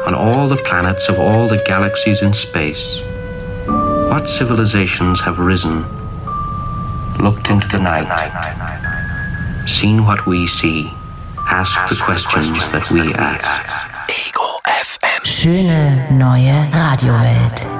on all the planets of all the galaxies in space. What civilizations have risen, looked into the night, seen what we see, asked the questions that we ask. Ego FM. Schöne neue Radiowelt.